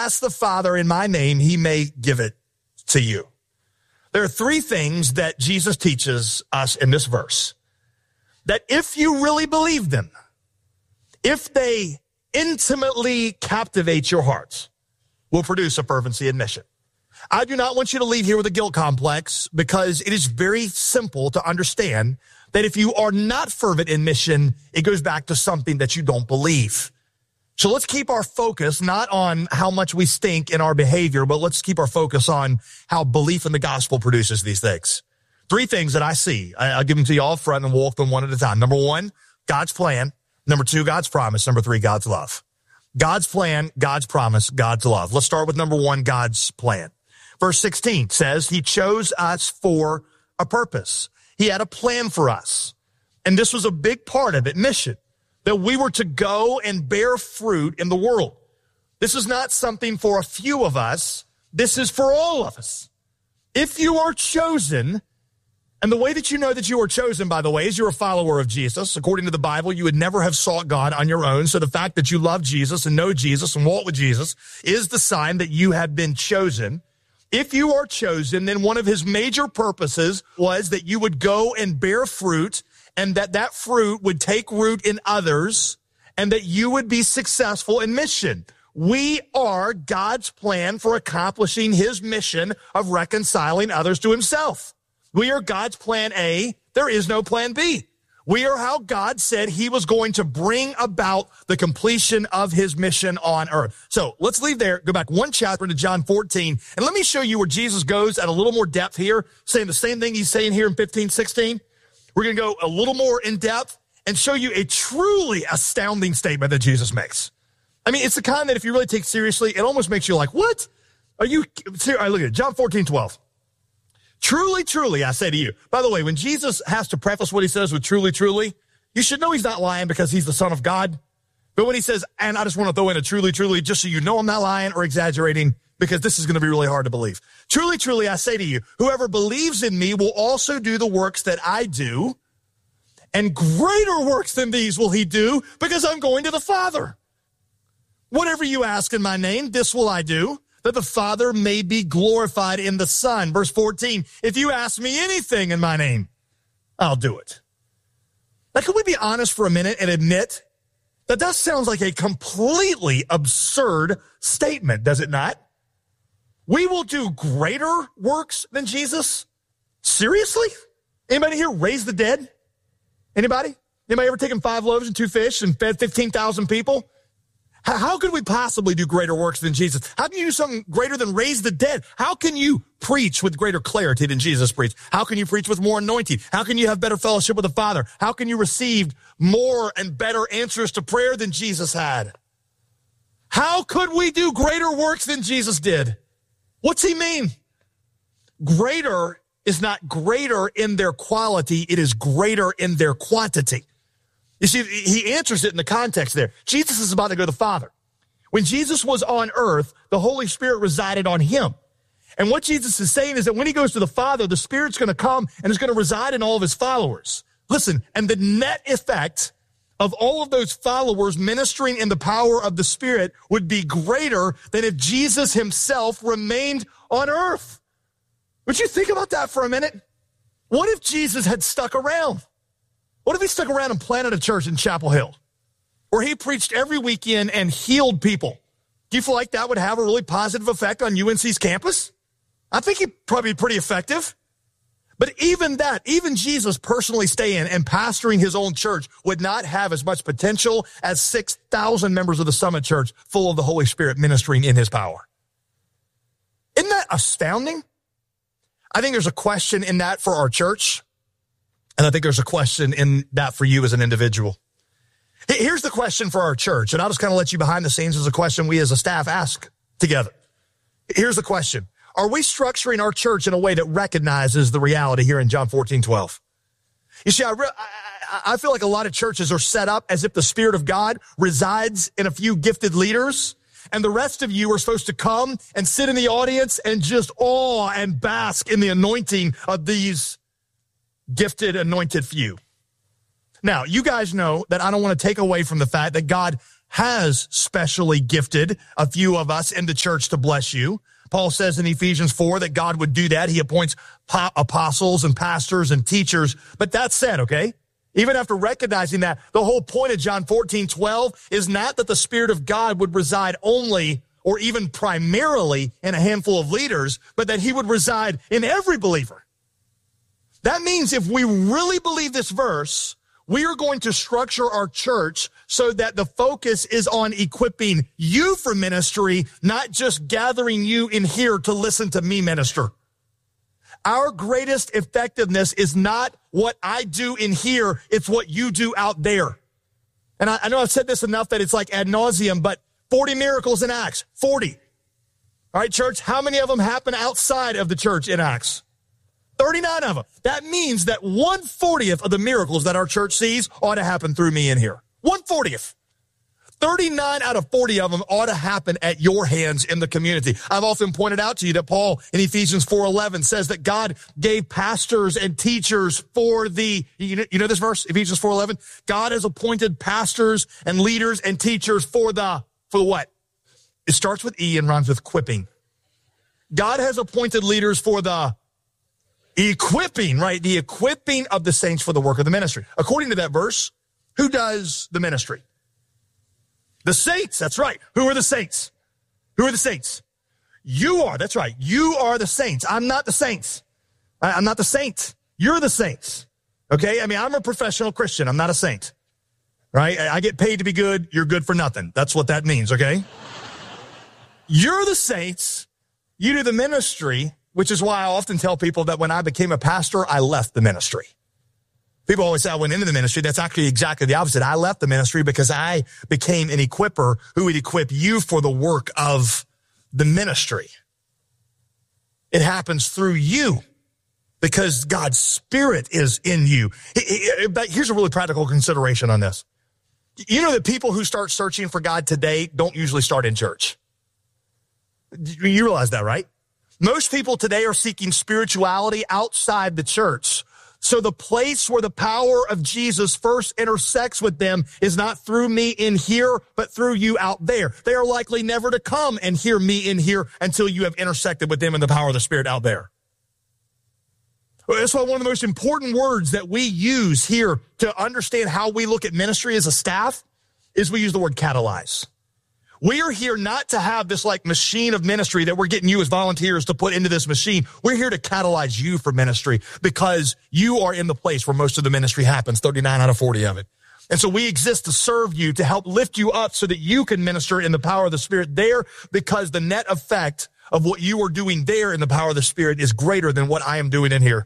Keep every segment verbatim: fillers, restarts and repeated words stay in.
ask the Father in my name, he may give it to you. There are three things that Jesus teaches us in this verse, that if you really believe them, if they intimately captivate your hearts, will produce a fervency in mission. I do not want you to leave here with a guilt complex, because it is very simple to understand that if you are not fervent in mission, it goes back to something that you don't believe. So let's keep our focus not on how much we stink in our behavior, but let's keep our focus on how belief in the gospel produces these things. Three things that I see. I'll give them to you all up front and we'll walk them one at a time. Number one, God's plan. Number two, God's promise. Number three, God's love. God's plan, God's promise, God's love. Let's start with number one, God's plan. Verse sixteen says he chose us for a purpose. He had a plan for us. And this was a big part of it, mission, that we were to go and bear fruit in the world. This is not something for a few of us. This is for all of us. If you are chosen, and the way that you know that you are chosen, by the way, is you're a follower of Jesus. According to the Bible, you would never have sought God on your own. So the fact that you love Jesus and know Jesus and walk with Jesus is the sign that you have been chosen. If you are chosen, then one of his major purposes was that you would go and bear fruit, and that that fruit would take root in others, and that you would be successful in mission. We are God's plan for accomplishing his mission of reconciling others to himself. We are God's plan A. There is no plan B. We are how God said he was going to bring about the completion of his mission on earth. So let's leave there, go back one chapter to John fourteen, and let me show you where Jesus goes at a little more depth here, saying the same thing he's saying here in fifteen, sixteen. We're going to go a little more in depth and show you a truly astounding statement that Jesus makes. I mean, it's the kind that if you really take seriously, it almost makes you like, what? Are you, all right, look at it, John fourteen, twelve. Truly, truly, I say to you. By the way, when Jesus has to preface what he says with truly, truly, you should know he's not lying because he's the Son of God. But when he says, and I just want to throw in a truly, truly, just so you know I'm not lying or exaggerating, because this is going to be really hard to believe. Truly, truly, I say to you, whoever believes in me will also do the works that I do, and greater works than these will he do, because I'm going to the Father. Whatever you ask in my name, this will I do, that the Father may be glorified in the Son. Verse fourteen, if you ask me anything in my name, I'll do it. Now, can we be honest for a minute and admit that that sounds like a completely absurd statement, does it not? We will do greater works than Jesus? Seriously? Anybody here raise the dead? Anybody? Anybody ever taken five loaves and two fish and fed fifteen thousand people? How could we possibly do greater works than Jesus? How can you do something greater than raise the dead? How can you preach with greater clarity than Jesus preached? How can you preach with more anointing? How can you have better fellowship with the Father? How can you receive more and better answers to prayer than Jesus had? How could we do greater works than Jesus did? What's he mean? Greater is not greater in their quality. It is greater in their quantity. You see, he answers it in the context there. Jesus is about to go to the Father. When Jesus was on earth, the Holy Spirit resided on him. And what Jesus is saying is that when he goes to the Father, the Spirit's going to come and is going to reside in all of his followers. Listen, and the net effect of all of those followers ministering in the power of the Spirit would be greater than if Jesus himself remained on earth. Would you think about that for a minute? What if Jesus had stuck around? What if he stuck around and planted a church in Chapel Hill where he preached every weekend and healed people? Do you feel like that would have a really positive effect on U N C's campus? I think he'd probably be pretty effective. But even that, even Jesus personally staying and pastoring his own church would not have as much potential as six thousand members of the Summit Church full of the Holy Spirit ministering in his power. Isn't that astounding? I think there's a question in that for our church. And I think there's a question in that for you as an individual. Here's the question for our church, and I'll just kind of let you behind the scenes as a question we as a staff ask together. Here's the question. Are we structuring our church in a way that recognizes the reality here in John fourteen, twelve? You see, I, re- I, I feel like a lot of churches are set up as if the Spirit of God resides in a few gifted leaders, and the rest of you are supposed to come and sit in the audience and just awe and bask in the anointing of these gifted, anointed few. Now, you guys know that I don't want to take away from the fact that God has specially gifted a few of us in the church to bless you. Paul says in Ephesians four that God would do that. He appoints apostles and pastors and teachers. But that said, okay, even after recognizing that, the whole point of John fourteen twelve is not that the Spirit of God would reside only or even primarily in a handful of leaders, but that he would reside in every believer. That means if we really believe this verse, we are going to structure our church so that the focus is on equipping you for ministry, not just gathering you in here to listen to me minister. Our greatest effectiveness is not what I do in here, it's what you do out there. And I, I know I've said this enough that it's like ad nauseum, but forty miracles in Acts, forty. All right, church, how many of them happen outside of the church in Acts? thirty-nine of them. That means that one fortieth of the miracles that our church sees ought to happen through me in here. one fortieth. thirty-nine out of forty of them ought to happen at your hands in the community. I've often pointed out to you that Paul in Ephesians four eleven says that God gave pastors and teachers for the, you know, you know this verse, Ephesians four eleven? God has appointed pastors and leaders and teachers for the, for the what? It starts with E and rhymes with equipping. God has appointed leaders for the equipping, right? The equipping of the saints for the work of the ministry. According to that verse, who does the ministry? The saints, that's right. Who are the saints? Who are the saints? You are, that's right. You are the saints. I'm not the saints. I'm not the saint. You're the saints. Okay? I mean, I'm a professional Christian. I'm not a saint. Right? I get paid to be good. You're good for nothing. That's what that means, okay? You're the saints. You do the ministry, which is why I often tell people that when I became a pastor, I left the ministry. People always say I went into the ministry. That's actually exactly the opposite. I left the ministry because I became an equipper who would equip you for the work of the ministry. It happens through you because God's Spirit is in you. But here's a really practical consideration on this. You know that people who start searching for God today don't usually start in church. You realize that, right? Most people today are seeking spirituality outside the church. So the place where the power of Jesus first intersects with them is not through me in here, but through you out there. They are likely never to come and hear me in here until you have intersected with them in the power of the Spirit out there. That's why one of the most important words that we use here to understand how we look at ministry as a staff is we use the word catalyze. We are here not to have this like machine of ministry that we're getting you as volunteers to put into this machine. We're here to catalyze you for ministry because you are in the place where most of the ministry happens, thirty-nine out of forty of it. And so we exist to serve you, to help lift you up so that you can minister in the power of the Spirit there, because the net effect of what you are doing there in the power of the Spirit is greater than what I am doing in here.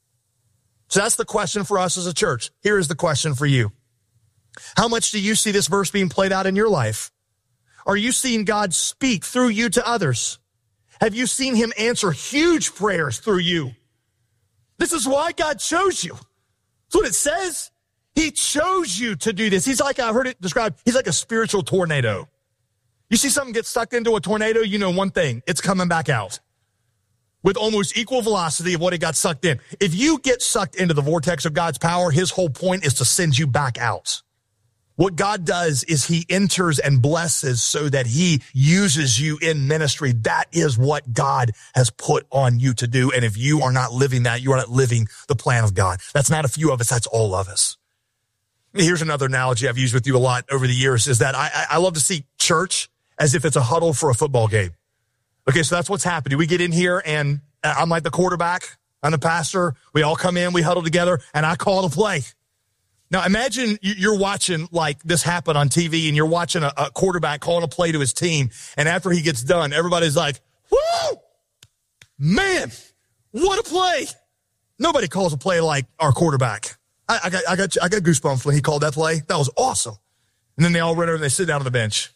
So that's the question for us as a church. Here is the question for you. How much do you see this verse being played out in your life? Are you seeing God speak through you to others? Have you seen him answer huge prayers through you? This is why God chose you. That's what it says. He chose you to do this. He's like, I've heard it described, he's like a spiritual tornado. You see something get sucked into a tornado, you know one thing, it's coming back out with almost equal velocity of what it got sucked in. If you get sucked into the vortex of God's power, his whole point is to send you back out. What God does is he enters and blesses so that he uses you in ministry. That is what God has put on you to do. And if you are not living that, you are not living the plan of God. That's not a few of us. That's all of us. Here's another analogy I've used with you a lot over the years is that I, I love to see church as if it's a huddle for a football game. Okay, so that's what's happening. We get in here and I'm like the quarterback. I'm the pastor. We all come in, we huddle together, and I call the play. Now, imagine you're watching like this happen on T V and you're watching a, a quarterback calling a play to his team. And after he gets done, everybody's like, woo, man, what a play. Nobody calls a play like our quarterback. I, I got, I got, I got goosebumps when he called that play. That was awesome. And then they all run over and they sit down on the bench.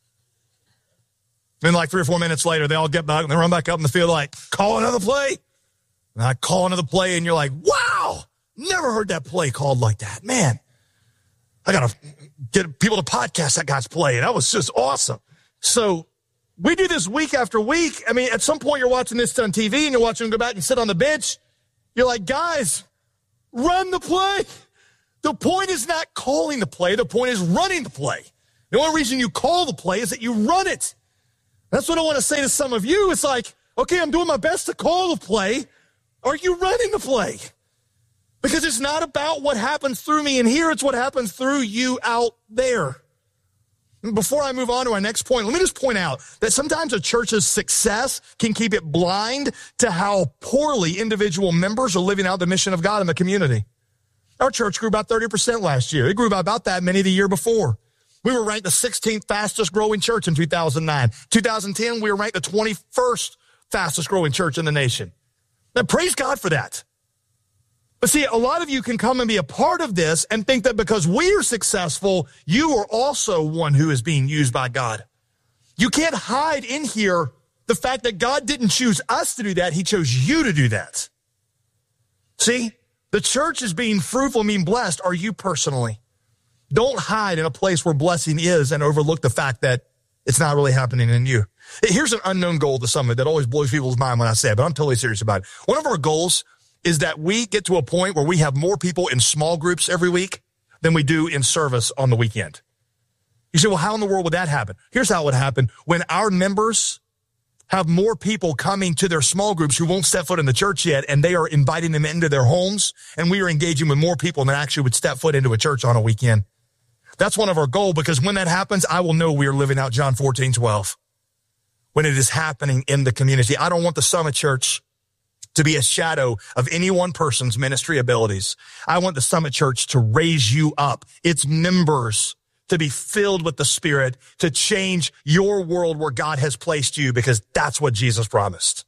Then like three or four minutes later, they all get back and they run back up in the field like, call another play. And I call another play and you're like, wow. Never heard that play called like that. Man, I got to get people to podcast that guy's play. And that was just awesome. So we do this week after week. I mean, at some point you're watching this on T V and you're watching him go back and sit on the bench. You're like, guys, run the play. The point is not calling the play. The point is running the play. The only reason you call the play is that you run it. That's what I want to say to some of you. It's like, okay, I'm doing my best to call the play. Are you running the play? Because it's not about what happens through me in here. It's what happens through you out there. Before I move on to our next point, let me just point out that sometimes a church's success can keep it blind to how poorly individual members are living out the mission of God in the community. Our church grew about thirty percent last year. It grew by about that many the year before. We were ranked the sixteenth fastest growing church in two thousand nine. two thousand ten, we were ranked the twenty-first fastest growing church in the nation. Now, praise God for that. But see, a lot of you can come and be a part of this and think that because we are successful, you are also one who is being used by God. You can't hide in here the fact that God didn't choose us to do that. He chose you to do that. See, the church is being fruitful, being blessed. Are you personally? Don't hide in a place where blessing is and overlook the fact that it's not really happening in you. Here's an unknown goal to some of it that always blows people's mind when I say it, but I'm totally serious about it. One of our goals is that we get to a point where we have more people in small groups every week than we do in service on the weekend. You say, well, how in the world would that happen? Here's how it would happen. When our members have more people coming to their small groups who won't step foot in the church yet, and they are inviting them into their homes, and we are engaging with more people than actually would step foot into a church on a weekend. That's one of our goals, because when that happens, I will know we are living out John fourteen twelve. When it is happening in the community. I don't want the Summit Church to be a shadow of any one person's ministry abilities. I want the Summit Church to raise you up, its members to be filled with the Spirit, to change your world where God has placed you, because that's what Jesus promised.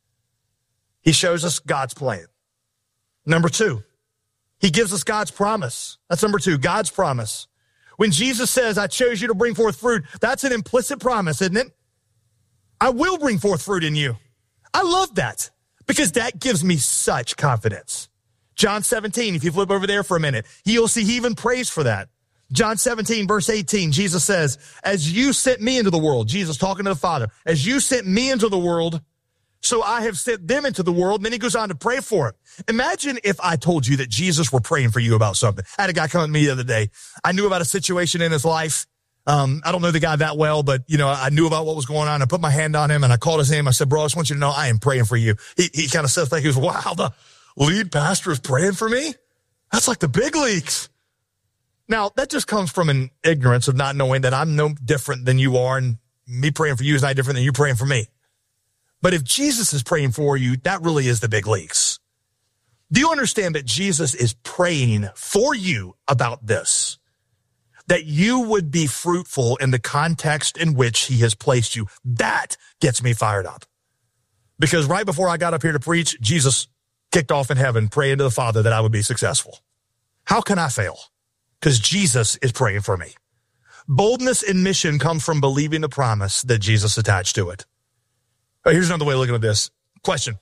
He shows us God's plan. Number two, he gives us God's promise. That's number two, God's promise. When Jesus says, I chose you to bring forth fruit, that's an implicit promise, isn't it? I will bring forth fruit in you. I love that, because that gives me such confidence. John seventeen, if you flip over there for a minute, you'll see he even prays for that. John seventeen, verse eighteen, Jesus says, as you sent me into the world, Jesus talking to the Father, as you sent me into the world, so I have sent them into the world. And then he goes on to pray for it. Imagine if I told you that Jesus were praying for you about something. I had a guy come to me the other day. I knew about a situation in his life. Um, I don't know the guy that well, but, you know, I knew about what was going on. I put my hand on him and I called his name. I said, bro, I just want you to know I am praying for you. He, he kind of says like, he goes, wow, the lead pastor is praying for me? That's like the big leagues. Now, that just comes from an ignorance of not knowing that I'm no different than you are, and me praying for you is not different than you praying for me. But if Jesus is praying for you, that really is the big leagues. Do you understand that Jesus is praying for you about this? That you would be fruitful in the context in which he has placed you. That gets me fired up. Because right before I got up here to preach, Jesus kicked off in heaven, praying to the Father that I would be successful. How can I fail? Because Jesus is praying for me. Boldness in mission comes from believing the promise that Jesus attached to it. Right, here's another way of looking at this. Question.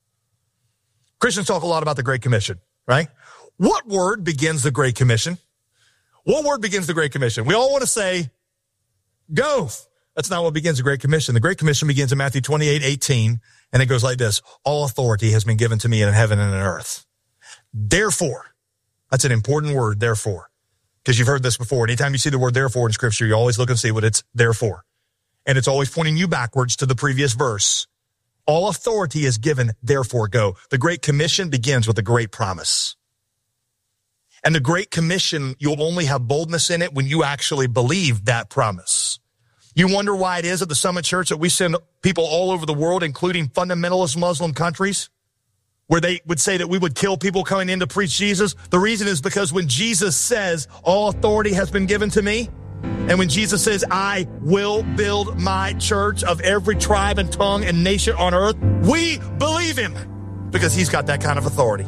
Christians talk a lot about the Great Commission, right? What word begins the Great Commission? What word begins the Great Commission? We all want to say, go. That's not what begins the Great Commission. The Great Commission begins in Matthew twenty-eight eighteen, and it goes like this. All authority has been given to me in heaven and in earth. Therefore, that's an important word, therefore, because you've heard this before. Anytime you see the word therefore in Scripture, you always look and see what it's there for. And it's always pointing you backwards to the previous verse. All authority is given, therefore go. The Great Commission begins with a great promise. And the Great Commission, you'll only have boldness in it when you actually believe that promise. You wonder why it is at the Summit Church that we send people all over the world, including fundamentalist Muslim countries, where they would say that we would kill people coming in to preach Jesus. The reason is because when Jesus says, all authority has been given to me, and when Jesus says, I will build my church of every tribe and tongue and nation on earth, we believe him because he's got that kind of authority.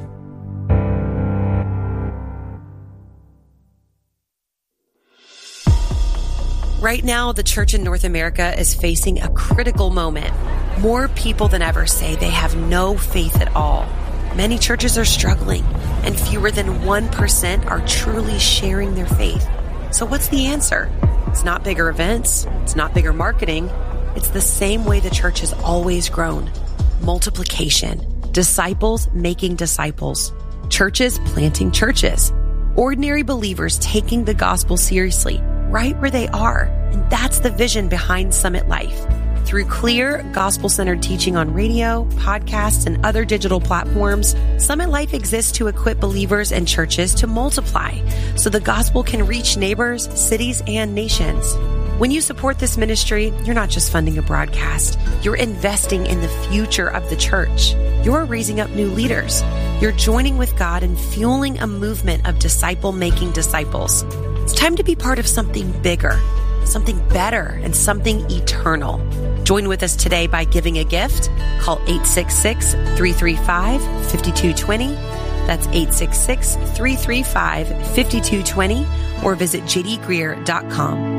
Right now, the church in North America is facing a critical moment. More people than ever say they have no faith at all. Many churches are struggling, and fewer than one percent are truly sharing their faith. So what's the answer? It's not bigger events. It's not bigger marketing. It's the same way the church has always grown. Multiplication. Disciples making disciples. Churches planting churches. Ordinary believers taking the gospel seriously, right where they are. And that's the vision behind Summit Life. Through clear, gospel-centered teaching on radio, podcasts, and other digital platforms, Summit Life exists to equip believers and churches to multiply so the gospel can reach neighbors, cities, and nations. When you support this ministry, you're not just funding a broadcast. You're investing in the future of the church. You're raising up new leaders. You're joining with God and fueling a movement of disciple-making disciples. It's time to be part of something bigger, something better, and something eternal. Join with us today by giving a gift. Call eight six six, three three five, five two two zero. That's eight six six, three three five, five two two zero or visit j d greer dot com.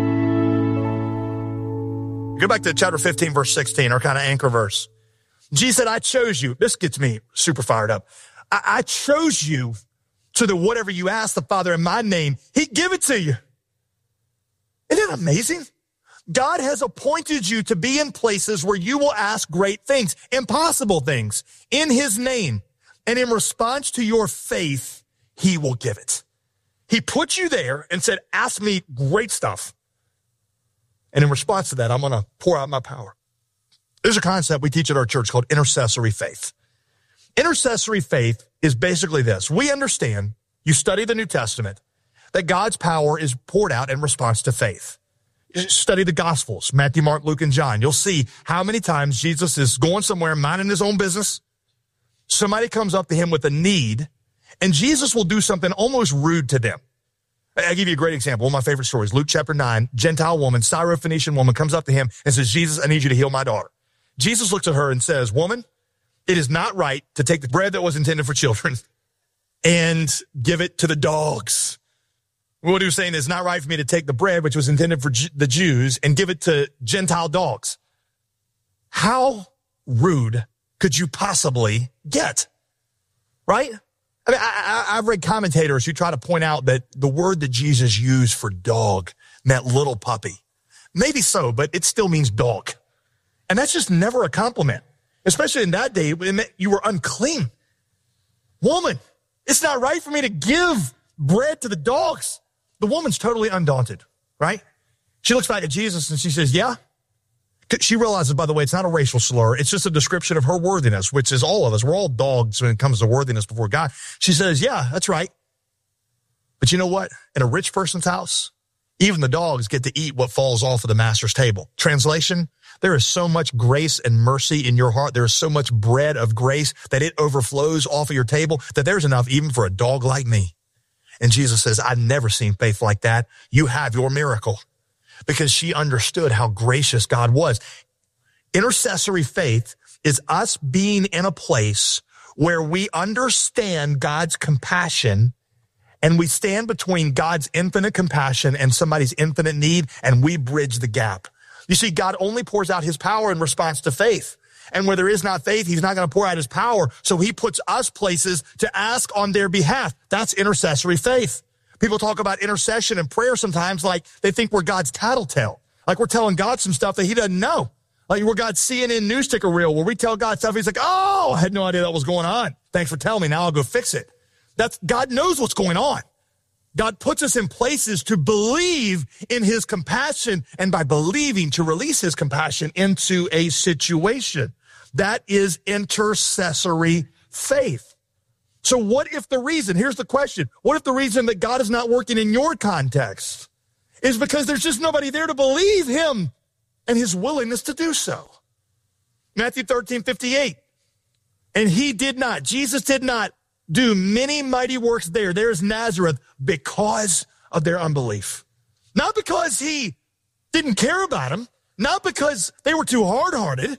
Go back to chapter fifteen, verse sixteen, our kind of anchor verse. Jesus said, I chose you. This gets me super fired up. I, I chose you so that whatever you ask the Father in my name, he'd give it to you. Isn't that amazing? God has appointed you to be in places where you will ask great things, impossible things, in his name. And in response to your faith, he will give it. He put you there and said, ask me great stuff. And in response to that, I'm going to pour out my power. There's a concept we teach at our church called intercessory faith. Intercessory faith is basically this. We understand, you study the New Testament, that God's power is poured out in response to faith. Study the Gospels, Matthew, Mark, Luke, and John. You'll see how many times Jesus is going somewhere, minding his own business. Somebody comes up to him with a need, and Jesus will do something almost rude to them. I'll give you a great example. One of my favorite stories, Luke chapter nine, Gentile woman, Syrophoenician woman comes up to him and says, Jesus, I need you to heal my daughter. Jesus looks at her and says, woman, it is not right to take the bread that was intended for children and give it to the dogs. What he was saying is, it's not right for me to take the bread, which was intended for G- the Jews, and give it to Gentile dogs. How rude could you possibly get? Right? I mean, I, I, I've read commentators who try to point out that the word that Jesus used for dog meant little puppy. Maybe so, but it still means dog. And that's just never a compliment, especially in that day. It meant you were unclean. Woman, it's not right for me to give bread to the dogs. The woman's totally undaunted, right? She looks back at Jesus and she says, yeah. She realizes, by the way, it's not a racial slur. It's just a description of her worthiness, which is all of us. We're all dogs when it comes to worthiness before God. She says, yeah, that's right. But you know what? In a rich person's house, even the dogs get to eat what falls off of the master's table. Translation, there is so much grace and mercy in your heart. There is so much bread of grace that it overflows off of your table that there's enough even for a dog like me. And Jesus says, I've never seen faith like that. You have your miracle. Because she understood how gracious God was. Intercessory faith is us being in a place where we understand God's compassion and we stand between God's infinite compassion and somebody's infinite need, and we bridge the gap. You see, God only pours out his power in response to faith. And where there is not faith, he's not going to pour out his power. So he puts us places to ask on their behalf. That's intercessory faith. People talk about intercession and prayer sometimes like they think we're God's tattletale. Like we're telling God some stuff that he doesn't know. Like we're God's C N N news ticker reel where we tell God stuff. He's like, oh, I had no idea that was going on. Thanks for telling me. Now I'll go fix it. That's God knows what's going on. God puts us in places to believe in his compassion, and by believing to release his compassion into a situation. That is intercessory faith. So what if the reason, here's the question, what if the reason that God is not working in your context is because there's just nobody there to believe him and his willingness to do so? Matthew thirteen fifty-eight. And he did not, Jesus did not do many mighty works there. There's Nazareth because of their unbelief. Not because he didn't care about them, not because they were too hard-hearted.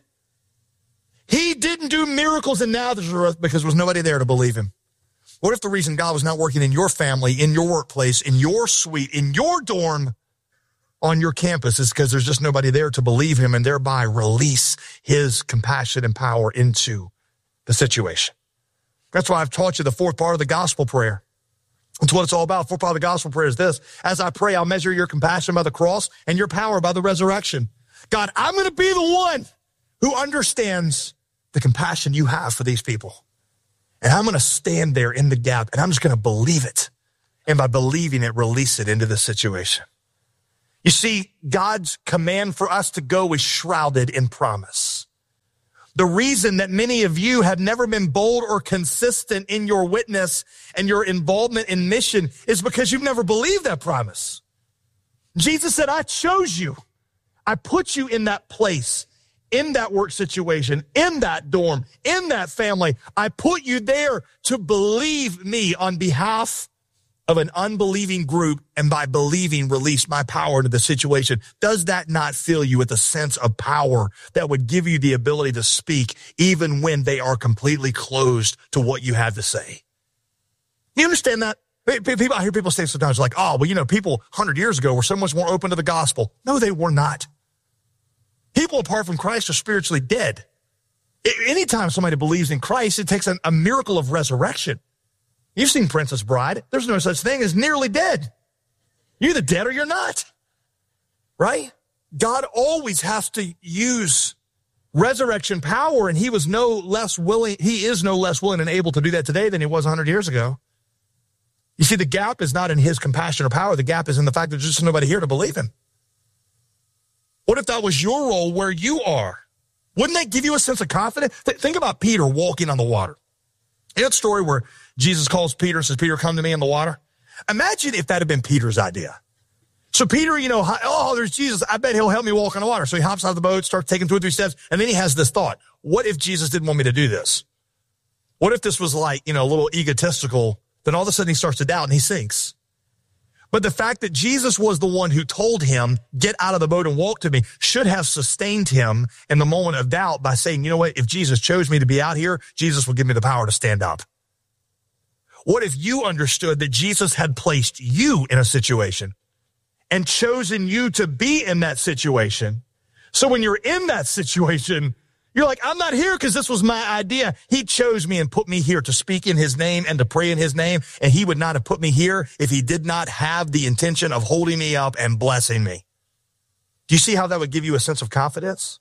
He didn't do miracles in Nazareth because there was nobody there to believe him. What if the reason God was not working in your family, in your workplace, in your suite, in your dorm, on your campus is because there's just nobody there to believe him and thereby release his compassion and power into the situation? That's why I've taught you the fourth part of the gospel prayer. That's what it's all about. Fourth part of the gospel prayer is this. As I pray, I'll measure your compassion by the cross and your power by the resurrection. God, I'm going to be the one who understands the compassion you have for these people. And I'm going to stand there in the gap, and I'm just going to believe it. And by believing it, release it into the situation. You see, God's command for us to go is shrouded in promise. The reason that many of you have never been bold or consistent in your witness and your involvement in mission is because you've never believed that promise. Jesus said, I chose you. I put you in that place, in that work situation, in that dorm, in that family. I put you there to believe me on behalf of an unbelieving group, and by believing, release my power into the situation. Does that not fill you with a sense of power that would give you the ability to speak even when they are completely closed to what you have to say? You understand that? People, I hear people say sometimes like, oh, well, you know, people one hundred years ago were so much more open to the gospel. No, they were not. People apart from Christ are spiritually dead. Anytime somebody believes in Christ, it takes a, a miracle of resurrection. You've seen Princess Bride. There's no such thing as nearly dead. You're either dead or you're not, right? God always has to use resurrection power, and he was no less willing, he is no less willing and able to do that today than he was one hundred years ago. You see, the gap is not in his compassion or power. The gap is in the fact that there's just nobody here to believe him. What if that was your role where you are? Wouldn't that give you a sense of confidence? Th- think about Peter walking on the water. You know that story where Jesus calls Peter and says, Peter, come to me in the water? Imagine if that had been Peter's idea. So Peter, you know, oh, there's Jesus. I bet he'll help me walk on the water. So he hops out of the boat, starts taking two or three steps, and then he has this thought. What if Jesus didn't want me to do this? What if this was like, you know, a little egotistical? Then all of a sudden he starts to doubt and he sinks. But the fact that Jesus was the one who told him, get out of the boat and walk to me, should have sustained him in the moment of doubt by saying, you know what, if Jesus chose me to be out here, Jesus will give me the power to stand up. What if you understood that Jesus had placed you in a situation and chosen you to be in that situation? So when you're in that situation, you're like, I'm not here because this was my idea. He chose me and put me here to speak in his name and to pray in his name. And he would not have put me here if he did not have the intention of holding me up and blessing me. Do you see how that would give you a sense of confidence?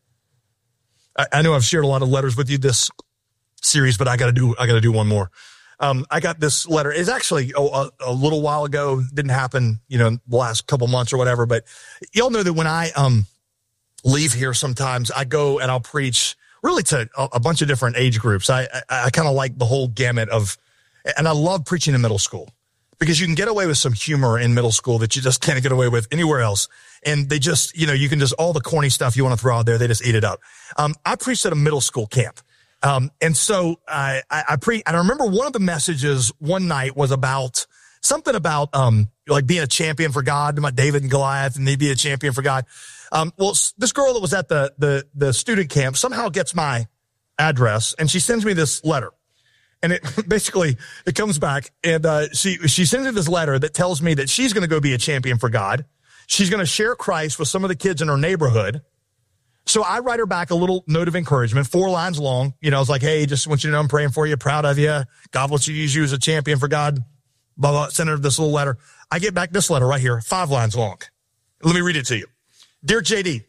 I, I know I've shared a lot of letters with you this series, but I got to do, I got to do one more. Um, I got this letter. It's actually oh, a, a little while ago. Didn't happen, you know, the last couple months or whatever. But y'all know that when I, um, leave here sometimes, I go and I'll preach really to a, a bunch of different age groups. I, I, I kind of like the whole gamut of, and I love preaching in middle school because you can get away with some humor in middle school that you just can't get away with anywhere else. And they just, you know, you can just, all the corny stuff you want to throw out there, they just eat it up. Um, I preached at a middle school camp. Um, and so I, I, I pre, and I remember one of the messages one night was about something about, um, like being a champion for God, about David and Goliath, and they'd be a champion for God. Um, well, this girl that was at the, the, the student camp somehow gets my address and she sends me this letter. And it basically, it comes back and, uh, she, she sends me this letter that tells me that she's going to go be a champion for God. She's going to share Christ with some of the kids in her neighborhood. So I write her back a little note of encouragement, four lines long. You know, I was like, hey, just want you to know I'm praying for you, proud of you. God wants you to use you as a champion for God. Blah, blah, send her this little letter. I get back this letter right here, five lines long. Let me read it to you. Dear J D,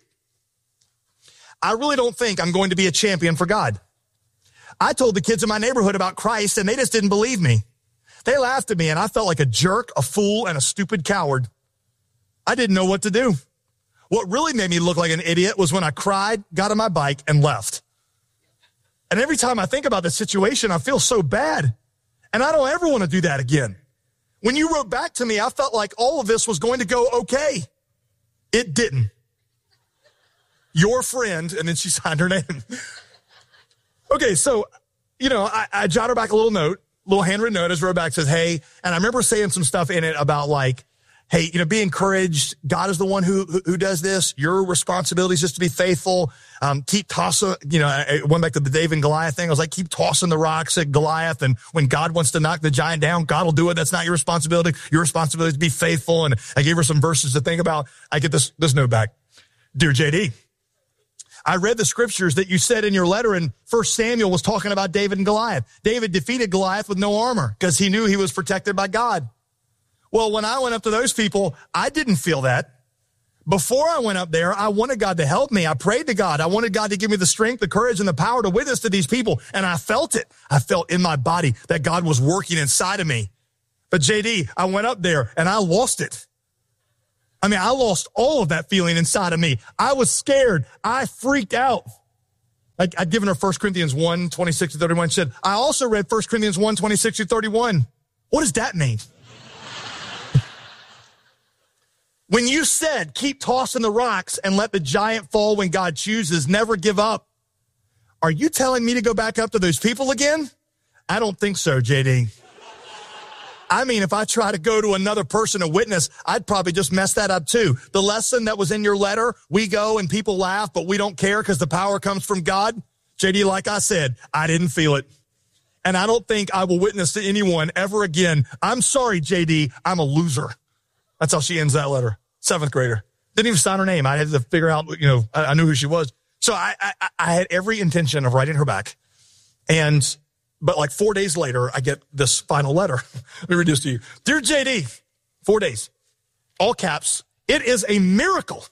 I really don't think I'm going to be a champion for God. I told the kids in my neighborhood about Christ and they just didn't believe me. They laughed at me and I felt like a jerk, a fool, and a stupid coward. I didn't know what to do. What really made me look like an idiot was when I cried, got on my bike, and left. And every time I think about this situation, I feel so bad. And I don't ever want to do that again. When you wrote back to me, I felt like all of this was going to go okay. It didn't. Your friend, and then she signed her name. Okay, so, you know, I, I jot her back a little note, little handwritten note, as wrote back, says, hey, and I remember saying some stuff in it about like, hey, you know, be encouraged. God is the one who, who, who does this. Your responsibility is just to be faithful. Um, keep tossing, you know, I went back to the David and Goliath thing. I was like, keep tossing the rocks at Goliath. And when God wants to knock the giant down, God will do it. That's not your responsibility. Your responsibility is to be faithful. And I gave her some verses to think about. I get this, this note back. Dear J D, I read the scriptures that you said in your letter, and First Samuel was talking about David and Goliath. David defeated Goliath with no armor because he knew he was protected by God. Well, when I went up to those people, I didn't feel that. Before I went up there, I wanted God to help me. I prayed to God. I wanted God to give me the strength, the courage, and the power to witness to these people. And I felt it. I felt in my body that God was working inside of me. But J D, I went up there and I lost it. I mean, I lost all of that feeling inside of me. I was scared. I freaked out. I, I'd given her First Corinthians one, twenty-six to thirty-one. She said, I also read First Corinthians one, twenty-six to thirty-one. What does that mean? When you said, keep tossing the rocks and let the giant fall when God chooses, never give up. Are you telling me to go back up to those people again? I don't think so, J D. I mean, if I try to go to another person to witness, I'd probably just mess that up too. The lesson that was in your letter, we go and people laugh, but we don't care because the power comes from God. J D, like I said, I didn't feel it. And I don't think I will witness to anyone ever again. I'm sorry, J D, I'm a loser. That's how she ends that letter. Seventh grader. Didn't even sign her name. I had to figure out, you know, I, I knew who she was. So I, I, I had every intention of writing her back. And, but like four days later, I get this final letter. Let me read this to you. Dear J D, four days, all caps. It is a miracle.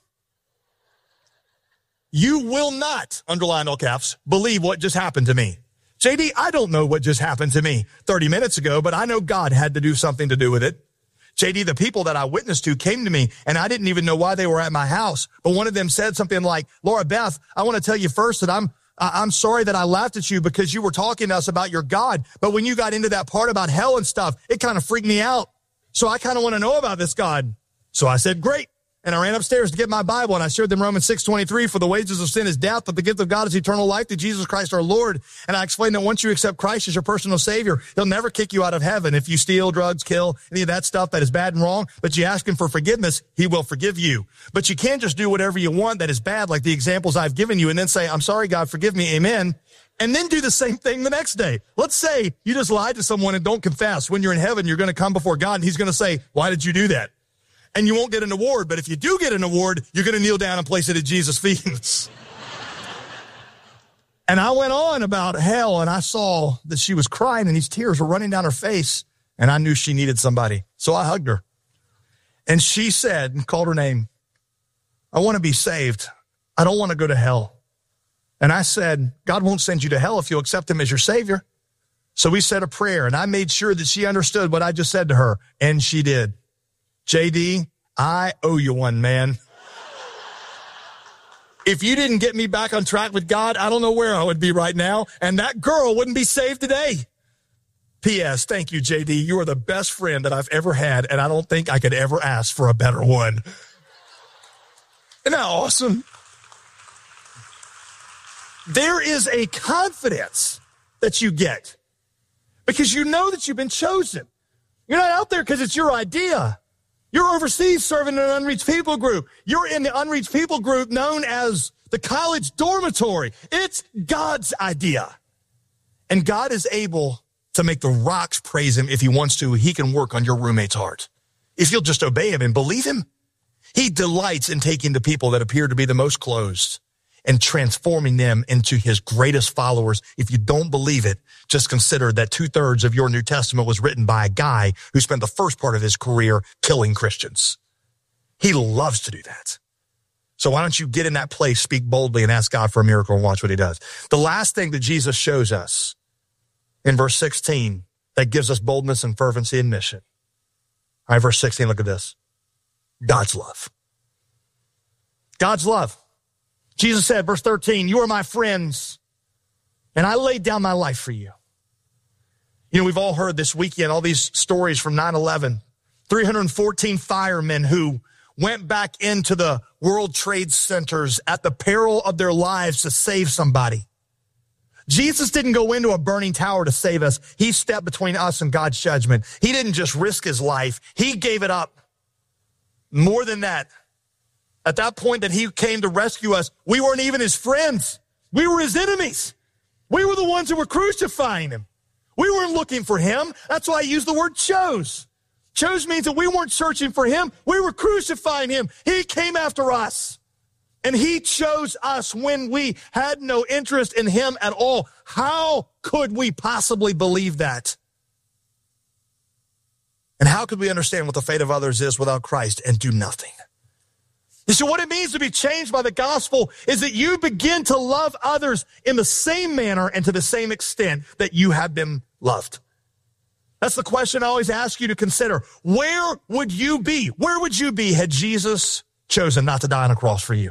You will not, underline all caps, believe what just happened to me. J D, I don't know what just happened to me thirty minutes ago, but I know God had to do something to do with it. J D, the people that I witnessed to came to me, and I didn't even know why they were at my house. But one of them said something like, Laura Beth, I want to tell you first that I'm I'm sorry that I laughed at you because you were talking to us about your God. But when you got into that part about hell and stuff, it kind of freaked me out. So I kind of want to know about this God. So I said, great. And I ran upstairs to get my Bible, and I showed them Romans six twenty-three, for the wages of sin is death, but the gift of God is eternal life through Jesus Christ our Lord. And I explained that once you accept Christ as your personal Savior, He'll never kick you out of heaven. If you steal, drugs, kill, any of that stuff that is bad and wrong, but you ask Him for forgiveness, He will forgive you. But you can't just do whatever you want that is bad, like the examples I've given you, and then say, I'm sorry, God, forgive me, amen, and then do the same thing the next day. Let's say you just lied to someone and don't confess. When you're in heaven, you're going to come before God, and He's going to say, why did you do that? And you won't get an award, but if you do get an award, you're going to kneel down and place it at Jesus' feet. And I went on about hell, and I saw that she was crying, and these tears were running down her face, and I knew she needed somebody. So I hugged her. And she said, and called her name, I want to be saved. I don't want to go to hell. And I said, God won't send you to hell if you accept Him as your Savior. So we said a prayer, and I made sure that she understood what I just said to her, and she did. J D, I owe you one, man. If you didn't get me back on track with God, I don't know where I would be right now, and that girl wouldn't be saved today. P S. Thank you, J D. You are the best friend that I've ever had, and I don't think I could ever ask for a better one. Isn't that awesome? There is a confidence that you get because you know that you've been chosen. You're not out there because it's your idea. You're overseas serving in an unreached people group. You're in the unreached people group known as the college dormitory. It's God's idea. And God is able to make the rocks praise Him if He wants to. He can work on your roommate's heart. If you'll just obey Him and believe Him, He delights in taking the people that appear to be the most closed and transforming them into His greatest followers. If you don't believe it, just consider that two-thirds of your New Testament was written by a guy who spent the first part of his career killing Christians. He loves to do that. So why don't you get in that place, speak boldly, and ask God for a miracle and watch what He does. The last thing that Jesus shows us in verse sixteen that gives us boldness and fervency in mission. All right, verse sixteen, look at this. God's love. God's love. Jesus said, verse thirteen, you are my friends, and I laid down my life for you. You know, we've all heard this weekend all these stories from nine eleven. three hundred fourteen firemen who went back into the World Trade Centers at the peril of their lives to save somebody. Jesus didn't go into a burning tower to save us. He stepped between us and God's judgment. He didn't just risk His life. He gave it up. More than that. At that point that He came to rescue us, we weren't even His friends. We were His enemies. We were the ones who were crucifying Him. We weren't looking for Him. That's why I use the word chose. Chose means that we weren't searching for Him. We were crucifying Him. He came after us. And He chose us when we had no interest in Him at all. How could we possibly believe that? And how could we understand what the fate of others is without Christ and do nothing? You see, what it means to be changed by the gospel is that you begin to love others in the same manner and to the same extent that you have been loved. That's the question I always ask you to consider. Where would you be? Where would you be had Jesus chosen not to die on a cross for you?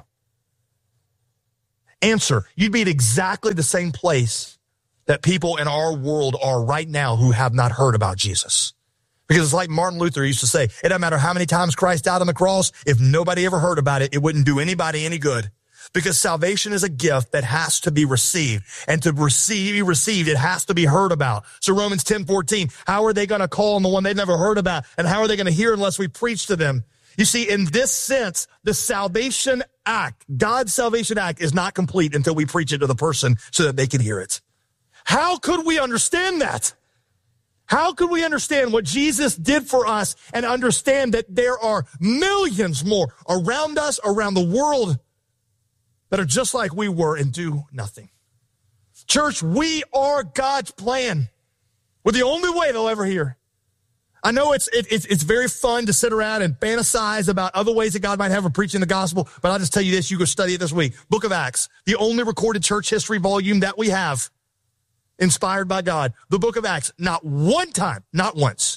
Answer, you'd be at exactly the same place that people in our world are right now who have not heard about Jesus. Because it's like Martin Luther used to say, it doesn't matter how many times Christ died on the cross, if nobody ever heard about it, it wouldn't do anybody any good. Because salvation is a gift that has to be received. And to receive, be received, it has to be heard about. So Romans ten fourteen, how are they going to call on the one they've never heard about? And how are they going to hear unless we preach to them? You see, in this sense, the salvation act, God's salvation act, is not complete until we preach it to the person so that they can hear it. How could we understand that? How could we understand what Jesus did for us and understand that there are millions more around us, around the world, that are just like we were and do nothing? Church, we are God's plan. We're the only way they'll ever hear. I know it's, it, it's, it's very fun to sit around and fantasize about other ways that God might have of preaching the gospel, but I'll just tell you this, you go study it this week. Book of Acts, the only recorded church history volume that we have, inspired by God. The book of Acts, not one time, not once,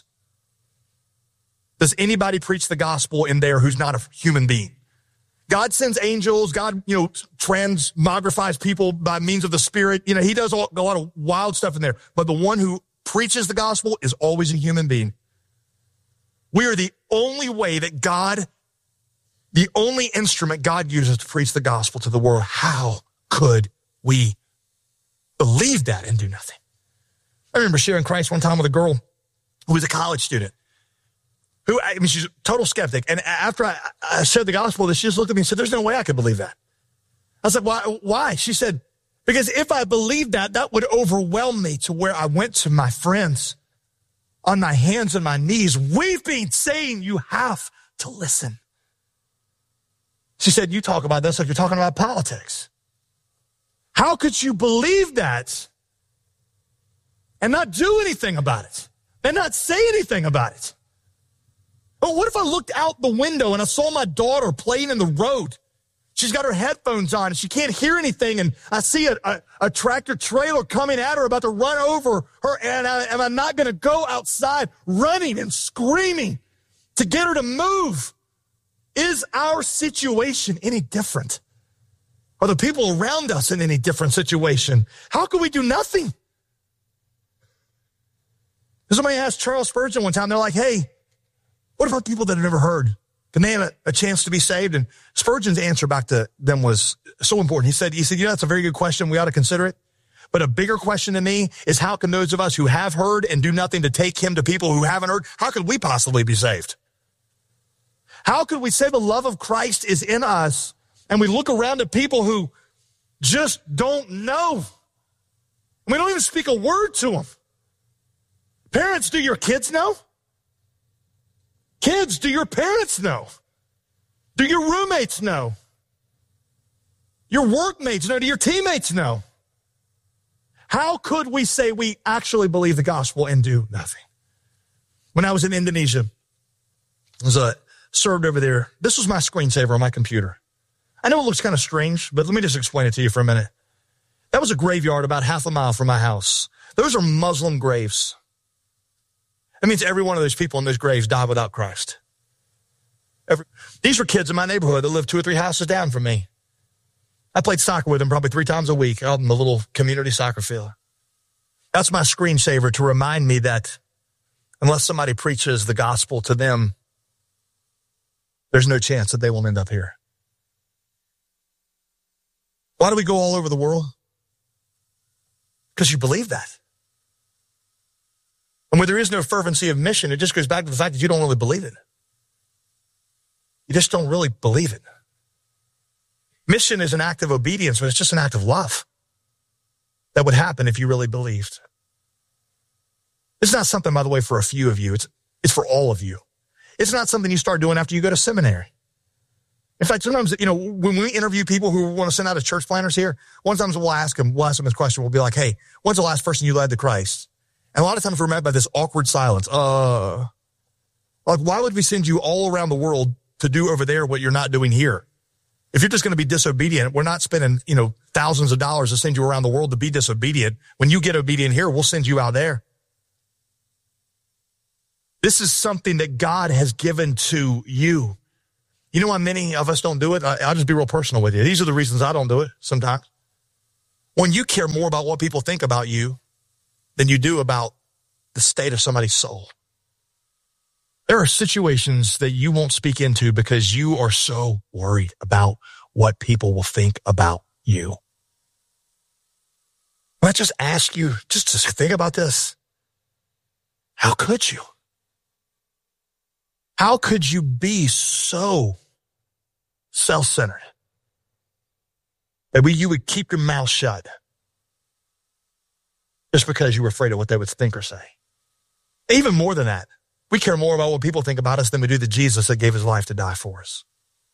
does anybody preach the gospel in there who's not a human being. God sends angels. God, you know, transmogrifies people by means of the Spirit. You know, he does all, a lot of wild stuff in there. But the one who preaches the gospel is always a human being. We are the only way that God, the only instrument God uses to preach the gospel to the world. How could we believe that and do nothing? I remember sharing Christ one time with a girl who was a college student. Who, I mean, she's a total skeptic. And after I, I shared the gospel, she just looked at me and said, there's no way I could believe that. I said, why? Why? She said, because if I believed that, that would overwhelm me to where I went to my friends on my hands and my knees. We've been saying you have to listen. She said, you talk about this like you're talking about politics. How could you believe that and not do anything about it and not say anything about it? But what if I looked out the window and I saw my daughter playing in the road? She's got her headphones on and she can't hear anything. And I see a, a, a tractor trailer coming at her, about to run over her. And I, am I not going to go outside running and screaming to get her to move? Is our situation any different? Are the people around us in any different situation? How can we do nothing? Somebody asked Charles Spurgeon one time, they're like, hey, what about people that have never heard? Can they have a, a chance to be saved? And Spurgeon's answer back to them was so important. He said, he said, you know, that's a very good question. We ought to consider it. But a bigger question to me is, how can those of us who have heard and do nothing to take him to people who haven't heard, how could we possibly be saved? How could we say the love of Christ is in us and we look around at people who just don't know? We don't even speak a word to them. Parents, do your kids know? Kids, do your parents know? Do your roommates know? Your workmates know? Do your teammates know? How could we say we actually believe the gospel and do nothing? When I was in Indonesia, I was uh, served over there. This was my screensaver on my computer. I know it looks kind of strange, but let me just explain it to you for a minute. That was a graveyard about half a mile from my house. Those are Muslim graves. That means every one of those people in those graves died without Christ. Every, these were kids in my neighborhood that lived two or three houses down from me. I played soccer with them probably three times a week out in the little community soccer field. That's my screensaver to remind me that unless somebody preaches the gospel to them, there's no chance that they will end up here. Why do we go all over the world? Because you believe that. And where there is no fervency of mission, it just goes back to the fact that you don't really believe it. You just don't really believe it. Mission is an act of obedience, but it's just an act of love that would happen if you really believed. It's not something, by the way, for a few of you. It's, it's for all of you. It's not something you start doing after you go to seminary. In fact, sometimes, you know, when we interview people who want to send out as church planners here, one time we'll ask them, we'll ask them this question. We'll be like, hey, when's the last person you led to Christ? And a lot of times we're met by this awkward silence. Uh, like, why would we send you all around the world to do over there what you're not doing here? If you're just going to be disobedient, we're not spending, you know, thousands of dollars to send you around the world to be disobedient. When you get obedient here, we'll send you out there. This is something that God has given to you. You know why many of us don't do it? I, I'll just be real personal with you. These are the reasons I don't do it sometimes. When you care more about what people think about you than you do about the state of somebody's soul. There are situations that you won't speak into because you are so worried about what people will think about you. I just ask you just to think about this. How could you? How could you be so self-centered that we, you would keep your mouth shut just because you were afraid of what they would think or say? Even more than that, we care more about what people think about us than we do the Jesus that gave his life to die for us.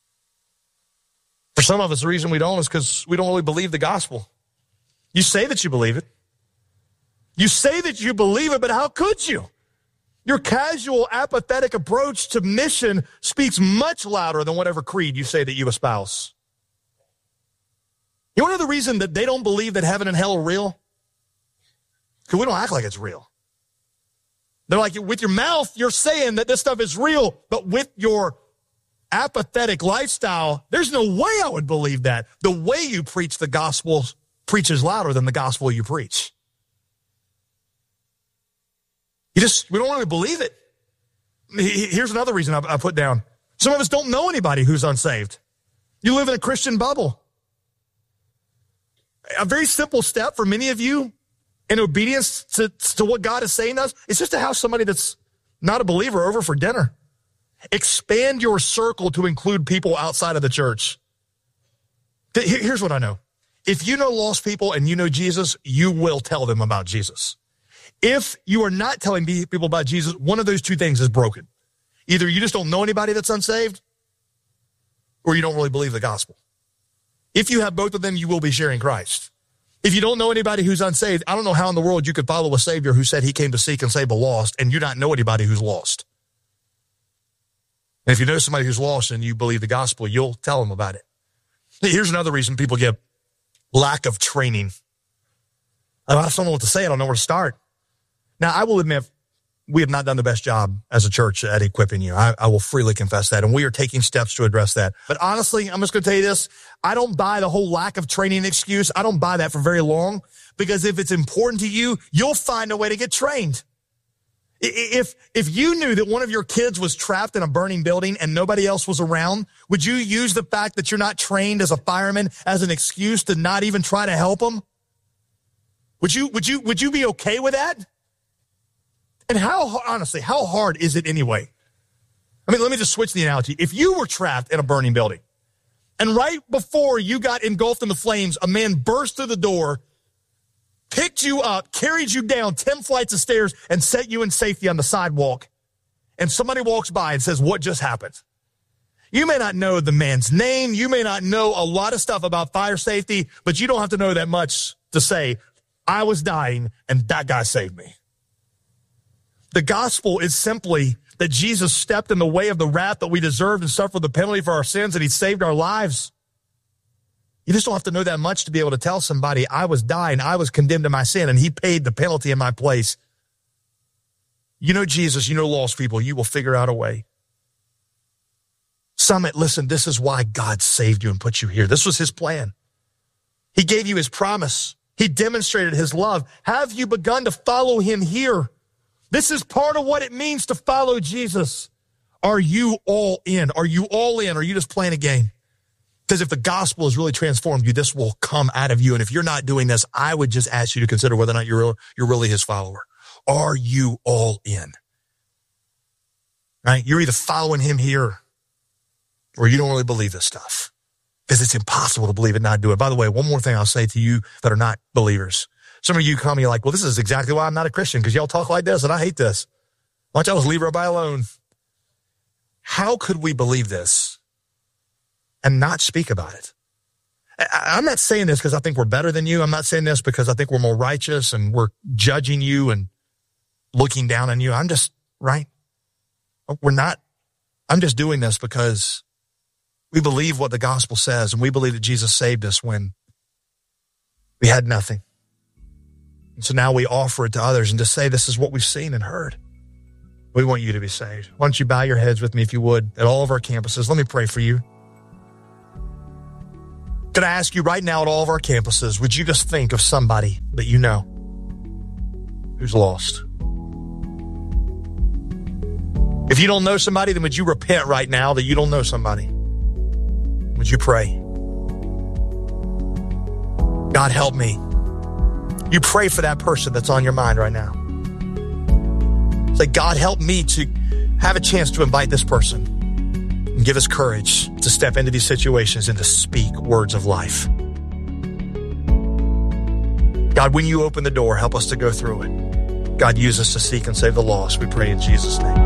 For some of us, the reason we don't is because we don't really believe the gospel. You say that you believe it. You say that you believe it, but how could you? Your casual, apathetic approach to mission speaks much louder than whatever creed you say that you espouse. You want to know the reason that they don't believe that heaven and hell are real? Because we don't act like it's real. They're like, with your mouth, you're saying that this stuff is real, but with your apathetic lifestyle, there's no way I would believe that. The way you preach the gospel preaches louder than the gospel you preach. You just, we don't really believe it. Here's another reason I put down. Some of us don't know anybody who's unsaved. You live in a Christian bubble. A very simple step for many of you in obedience to, to what God is saying to us is just to have somebody that's not a believer over for dinner. Expand your circle to include people outside of the church. Here's what I know. If you know lost people and you know Jesus, you will tell them about Jesus. If you are not telling people about Jesus, one of those two things is broken. Either you just don't know anybody that's unsaved, or you don't really believe the gospel. If you have both of them, you will be sharing Christ. If you don't know anybody who's unsaved, I don't know how in the world you could follow a Savior who said he came to seek and save the lost, and you not know anybody who's lost. And if you know somebody who's lost and you believe the gospel, you'll tell them about it. Here's another reason people get lack of training. I just don't know what to say. I don't know where to start. Now, I will admit, we have not done the best job as a church at equipping you. I, I will freely confess that, and we are taking steps to address that. But honestly, I'm just going to tell you this. I don't buy the whole lack of training excuse. I don't buy that for very long, because if it's important to you, you'll find a way to get trained. If, if you knew that one of your kids was trapped in a burning building and nobody else was around, would you use the fact that you're not trained as a fireman as an excuse to not even try to help them? Would you, would you, would you be okay with that? And how, honestly, how hard is it anyway? I mean, let me just switch the analogy. If you were trapped in a burning building, and right before you got engulfed in the flames, a man burst through the door, picked you up, carried you down ten flights of stairs, and set you in safety on the sidewalk, and somebody walks by and says, what just happened? You may not know the man's name. You may not know a lot of stuff about fire safety, but you don't have to know that much to say, I was dying, and that guy saved me. The gospel is simply that Jesus stepped in the way of the wrath that we deserved and suffered the penalty for our sins, and he saved our lives. You just don't have to know that much to be able to tell somebody, I was dying, I was condemned to my sin, and he paid the penalty in my place. You know Jesus, you know lost people, you will figure out a way. Summit, listen, this is why God saved you and put you here. This was his plan. He gave you his promise. He demonstrated his love. Have you begun to follow him here? This is part of what it means to follow Jesus. Are you all in? Are you all in? Or are you just playing a game? Because if the gospel has really transformed you, this will come out of you. And if you're not doing this, I would just ask you to consider whether or not you're, you're really his follower. Are you all in? Right? You're either following him here or you don't really believe this stuff. Because it's impossible to believe it and not do it. By the way, one more thing I'll say to you that are not believers. Some of you come and you're like, well, this is exactly why I'm not a Christian, because y'all talk like this and I hate this. Why don't y'all just leave everybody alone? How could we believe this and not speak about it? I'm not saying this because I think we're better than you. I'm not saying this because I think we're more righteous and we're judging you and looking down on you. I'm just, right? We're not, I'm just doing this because we believe what the gospel says, and we believe that Jesus saved us when we had nothing. And so now we offer it to others and to say this is what we've seen and heard. We want you to be saved. Why don't you bow your heads with me, if you would, at all of our campuses. Let me pray for you. Could I ask you right now at all of our campuses, would you just think of somebody that you know who's lost? If you don't know somebody, then would you repent right now that you don't know somebody? Would you pray? God, help me. You pray for that person that's on your mind right now. Say, God, help me to have a chance to invite this person and give us courage to step into these situations and to speak words of life. God, when you open the door, help us to go through it. God, use us to seek and save the lost. We pray in Jesus' name.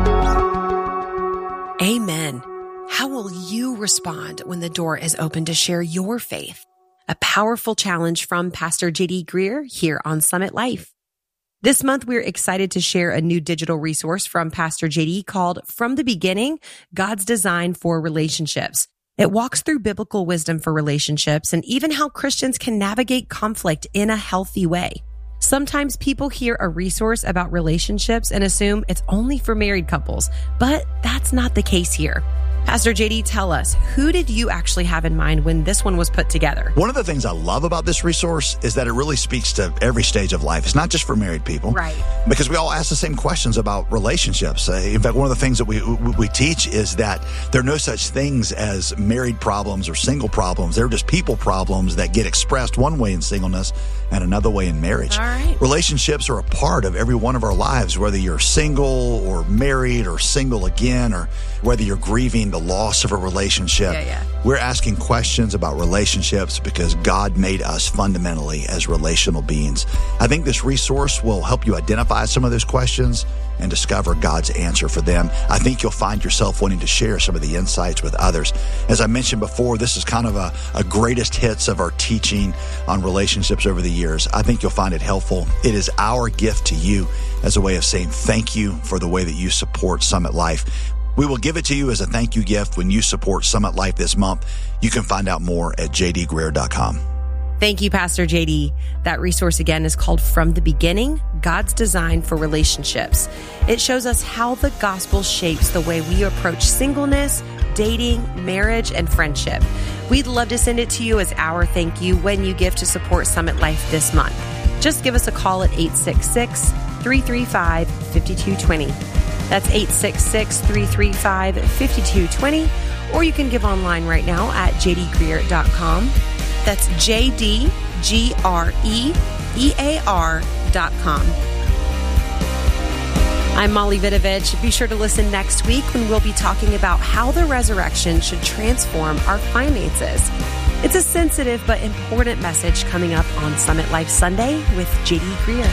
Amen. How will you respond when the door is open to share your faith? A powerful challenge from Pastor J D Greear here on Summit Life. This month, we're excited to share a new digital resource from Pastor J D called From the Beginning, God's Design for Relationships. It walks through biblical wisdom for relationships and even how Christians can navigate conflict in a healthy way. Sometimes people hear a resource about relationships and assume it's only for married couples, but that's not the case here. Pastor J D, tell us, who did you actually have in mind when this one was put together? One of the things I love about this resource is that it really speaks to every stage of life. It's not just for married people. Right. Because we all ask the same questions about relationships. Uh, in fact, one of the things that we we teach is that there are no such things as married problems or single problems. They're just people problems that get expressed one way in singleness and another way in marriage. All right. Relationships are a part of every one of our lives, whether you're single or married or single again, or whether you're grieving the loss of a relationship. Yeah, yeah. We're asking questions about relationships because God made us fundamentally as relational beings. I think this resource will help you identify some of those questions and discover God's answer for them. I think you'll find yourself wanting to share some of the insights with others. As I mentioned before, this is kind of a, a greatest hits of our teaching on relationships over the years. I think you'll find it helpful. It is our gift to you as a way of saying thank you for the way that you support Summit Life. We will give it to you as a thank you gift when you support Summit Life this month. You can find out more at j d greear dot com. Thank you, Pastor J D. That resource again is called From the Beginning, God's Design for Relationships. It shows us how the gospel shapes the way we approach singleness, dating, marriage, and friendship. We'd love to send it to you as our thank you when you give to support Summit Life this month. Just give us a call at eight six six, three three five, five two two zero. That's eight six six, three three five, five two two zero. Or you can give online right now at j d greear dot com. That's J D G R E E A R dot com. I'm Molly Vidovich. Be sure to listen next week when we'll be talking about how the resurrection should transform our finances. It's a sensitive but important message coming up on Summit Life Sunday with J D Greear.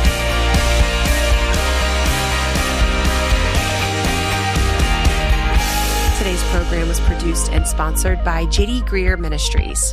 Today's program was produced and sponsored by J D Greear Ministries.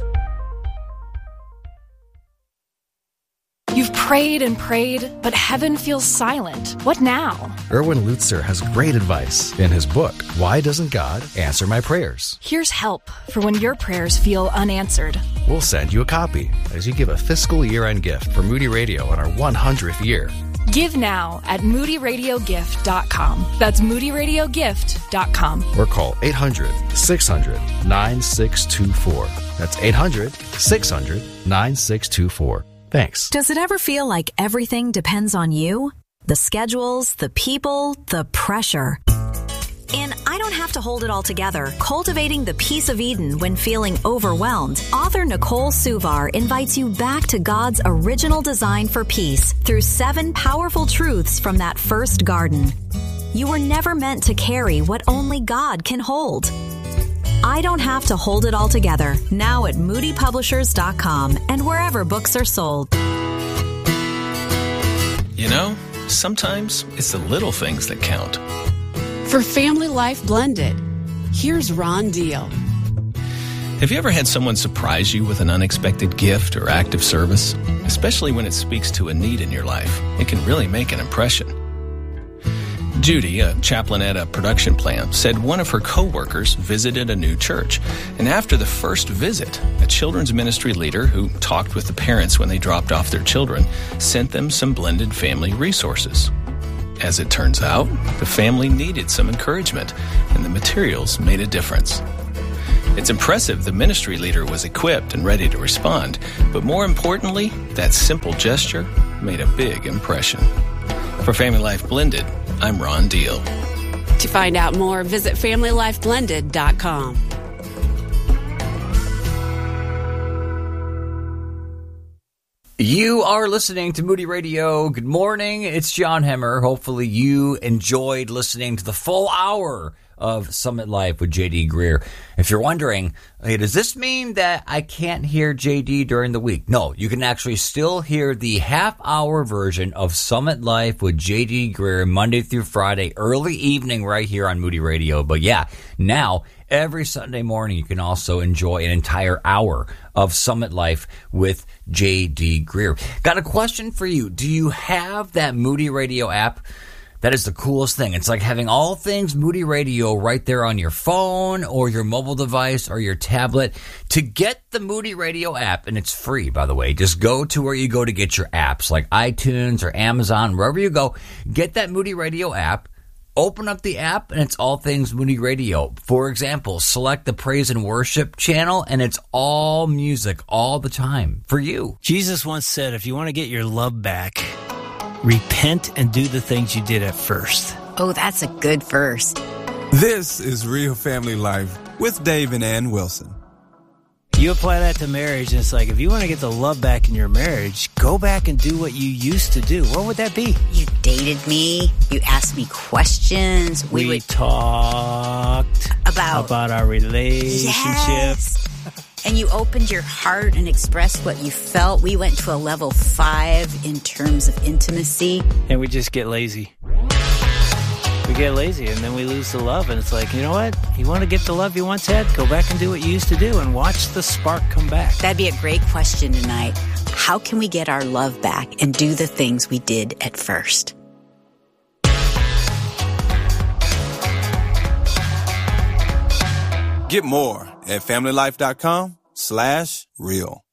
You've prayed and prayed, but heaven feels silent. What now? Erwin Lutzer has great advice in his book, Why Doesn't God Answer My Prayers? Here's help for when your prayers feel unanswered. We'll send you a copy as you give a fiscal year-end gift for Moody Radio in our one hundredth year. Give now at moody radio gift dot com. That's moody radio gift dot com. Or call eight hundred, six hundred, nine six two four. That's eight hundred, six hundred, nine six two four. Thanks. Does it ever feel like everything depends on you? The schedules, the people, the pressure. In I Don't Have to Hold It All Together, Cultivating the Peace of Eden When Feeling Overwhelmed, author Nicole Suvar invites you back to God's original design for peace through seven powerful truths from that first garden. You were never meant to carry what only God can hold. I Don't Have to Hold It All Together, now at moody publishers dot com and wherever books are sold. You know, sometimes it's the little things that count. For Family Life Blended, here's Ron Deal. Have you ever had someone surprise you with an unexpected gift or act of service? Especially when it speaks to a need in your life, it can really make an impression. Judy, a chaplain at a production plant, said one of her co-workers visited a new church. And after the first visit, a children's ministry leader who talked with the parents when they dropped off their children sent them some blended family resources. As it turns out, the family needed some encouragement, and the materials made a difference. It's impressive the ministry leader was equipped and ready to respond, but more importantly, that simple gesture made a big impression. For Family Life Blended, I'm Ron Deal. To find out more, visit family life blended dot com. You are listening to Moody Radio. Good morning. It's John Hemmer. Hopefully you enjoyed listening to the full hour of Summit Life with J D Greer. If you're wondering, hey, does this mean that I can't hear J D during the week? No, you can actually still hear the half-hour version of Summit Life with J D Greer Monday through Friday, early evening right here on Moody Radio. But yeah, now every Sunday morning you can also enjoy an entire hour of Summit Life with J D Greer. Got a question for you. Do you have that Moody Radio app? That is the coolest thing. It's like having all things Moody Radio right there on your phone or your mobile device or your tablet. To get the Moody Radio app, and it's free, by the way, just go to where you go to get your apps, like iTunes or Amazon, wherever you go. Get that Moody Radio app. Open up the app, and it's all things Moody Radio. For example, select the Praise and Worship channel, and it's all music all the time for you. Jesus once said, if you want to get your love back, repent and do the things you did at first. Oh, that's a good first. This is Real Family Life with Dave and Ann Wilson. You apply that to marriage, and it's like, if you want to get the love back in your marriage, go back and do what you used to do. What would that be? You dated me. You asked me questions. We, we would talked about, about our relationship. Yes. And you opened your heart and expressed what you felt. We went to a level five in terms of intimacy. And we just get lazy. We get lazy, and then we lose the love. And it's like, you know what? You want to get the love you once had? Go back and do what you used to do and watch the spark come back. That'd be a great question tonight. How can we get our love back and do the things we did at first? Get more at familylife.com slash real.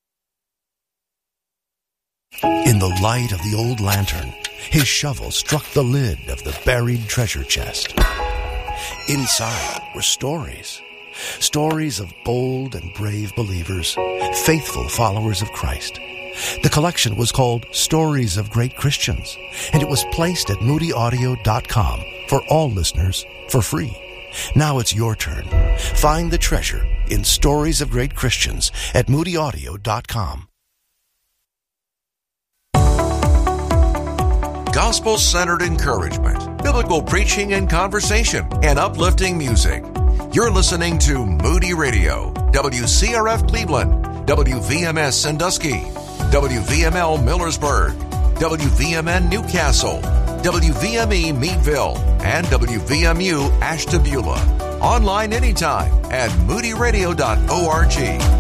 In the light of the old lantern, his shovel struck the lid of the buried treasure chest. Inside were stories. Stories of bold and brave believers, faithful followers of Christ. The collection was called Stories of Great Christians, and it was placed at moody audio dot com for all listeners for free. Now it's your turn. Find the treasure in Stories of Great Christians at moody audio dot com. Gospel-centered encouragement, biblical preaching and conversation, and uplifting music. You're listening to Moody Radio, W C R F Cleveland, W V M S Sandusky, W V M L Millersburg, W V M N Newcastle, W V M E Meadville, and W V M U Ashtabula. Online anytime at moody radio dot org.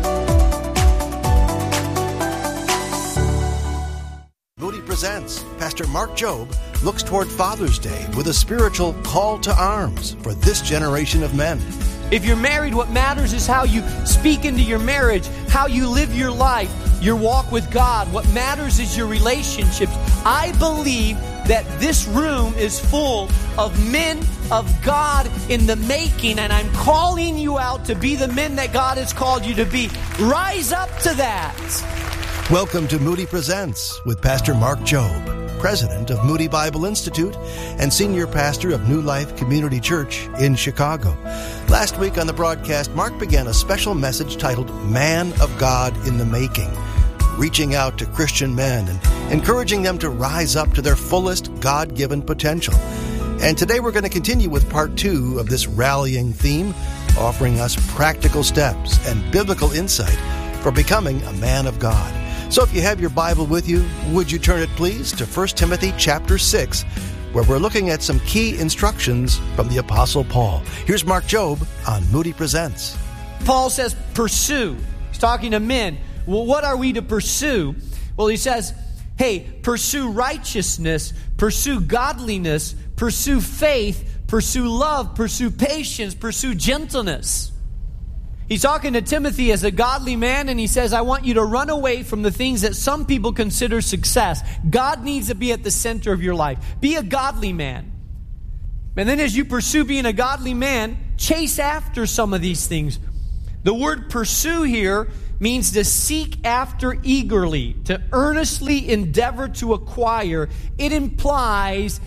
Moody Presents. Pastor Mark Jobe looks toward Father's Day with a spiritual call to arms for this generation of men. If you're married, what matters is how you speak into your marriage, how you live your life, your walk with God. What matters is your relationships. I believe that this room is full of men of God in the making, and I'm calling you out to be the men that God has called you to be. Rise up to that. Welcome to Moody Presents with Pastor Mark Jobe, president of Moody Bible Institute and senior pastor of New Life Community Church in Chicago. Last week on the broadcast, Mark began a special message titled Man of God in the Making, reaching out to Christian men and encouraging them to rise up to their fullest God-given potential. And today we're going to continue with part two of this rallying theme, offering us practical steps and biblical insight for becoming a man of God. So if you have your Bible with you, would you turn it please to First Timothy chapter six, where we're looking at some key instructions from the Apostle Paul. Here's Mark Jobe on Moody Presents. Paul says, pursue. He's talking to men. Well, what are we to pursue? Well, he says, hey, pursue righteousness, pursue godliness, pursue faith, pursue love, pursue patience, pursue gentleness. He's talking to Timothy as a godly man, and he says, I want you to run away from the things that some people consider success. God needs to be at the center of your life. Be a godly man. And then as you pursue being a godly man, chase after some of these things. The word pursue here means to seek after eagerly, to earnestly endeavor to acquire. It implies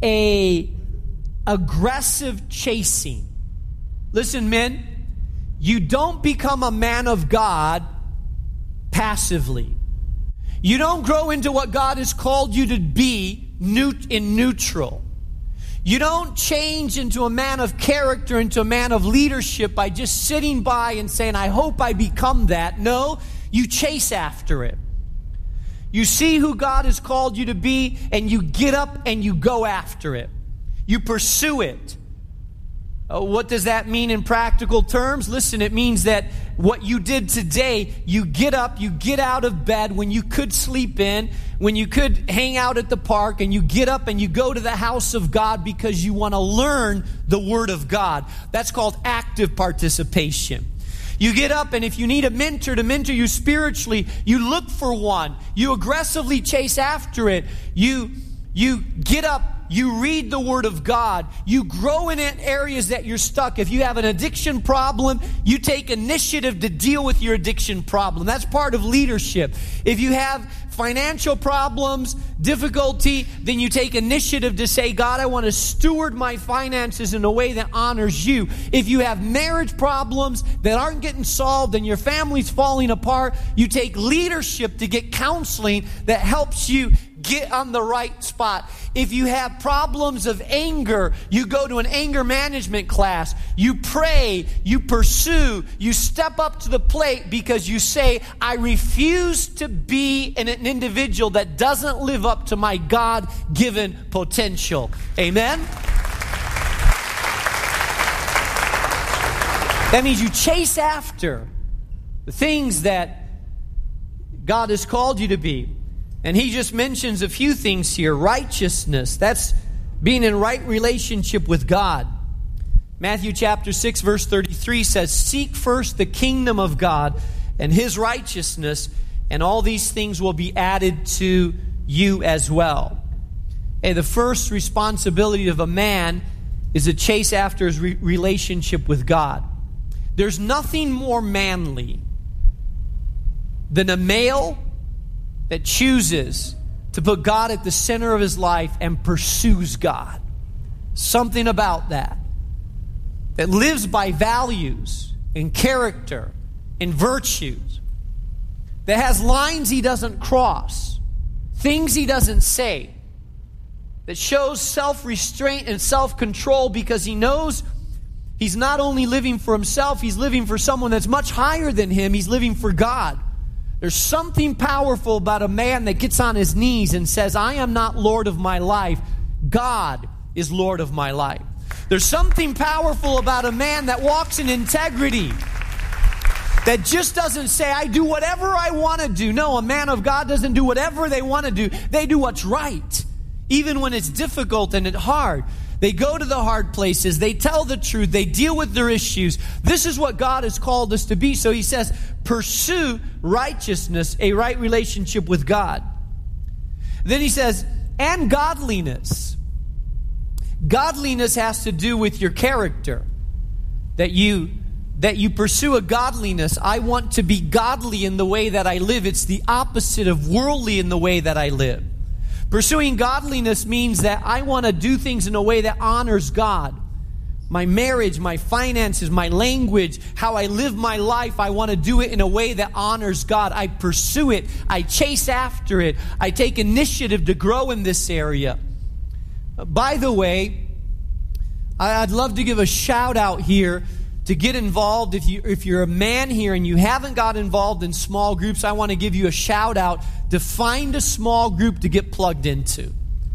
a aggressive chasing. Listen, men, you don't become a man of God passively. You don't grow into what God has called you to be in neutral. You don't change into a man of character, into a man of leadership by just sitting by and saying, I hope I become that. No, you chase after it. You see who God has called you to be, and you get up and you go after it. You pursue it. Uh, what does that mean in practical terms? Listen, it means that what you did today, you get up, you get out of bed when you could sleep in, when you could hang out at the park, and you get up and you go to the house of God because you want to learn the Word of God. That's called active participation. You get up, and if you need a mentor to mentor you spiritually, you look for one. You aggressively chase after it. You, you get up. You read the Word of God. You grow in areas that you're stuck. If you have an addiction problem, you take initiative to deal with your addiction problem. That's part of leadership. If you have financial problems, difficulty, then you take initiative to say, God, I want to steward my finances in a way that honors you. If you have marriage problems that aren't getting solved and your family's falling apart, you take leadership to get counseling that helps you get on the right spot. If you have problems of anger, you go to an anger management class. You pray, you pursue, you step up to the plate because you say, I refuse to be an, an individual that doesn't live up to my God-given potential. Amen? That means you chase after the things that God has called you to be. And he just mentions a few things here. Righteousness, that's being in right relationship with God. Matthew chapter six, verse thirty-three says, seek first the kingdom of God and his righteousness, and all these things will be added to you as well. Hey, the first responsibility of a man is to chase after his re- relationship with God. There's nothing more manly than a male that chooses to put God at the center of his life and pursues God. Something about that. That lives by values and character and virtues. That has lines he doesn't cross. Things he doesn't say. That shows self-restraint and self-control because he knows he's not only living for himself, he's living for someone that's much higher than him. He's living for God. There's something powerful about a man that gets on his knees and says, I am not Lord of my life. God is Lord of my life. There's something powerful about a man that walks in integrity, that just doesn't say, I do whatever I want to do. No, a man of God doesn't do whatever they want to do. They do what's right, even when it's difficult and it's hard. They go to the hard places. They tell the truth. They deal with their issues. This is what God has called us to be. So he says, pursue righteousness, a right relationship with God. Then he says, and godliness. Godliness has to do with your character. That you, that you pursue a godliness. I want to be godly in the way that I live. It's the opposite of worldly in the way that I live. Pursuing godliness means that I want to do things in a way that honors God. My marriage, my finances, my language, how I live my life, I want to do it in a way that honors God. I pursue it. I chase after it. I take initiative to grow in this area. By the way, I'd love to give a shout out here to get involved. If you, if you're a man here and you haven't got involved in small groups, I want to give you a shout out to find a small group to get plugged into.